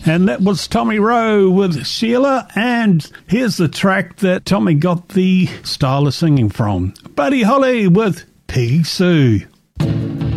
And that was Tommy Rowe with Sheila. And here's the track that Tommy got the style of singing from. Buddy Holly with Peggy Sue.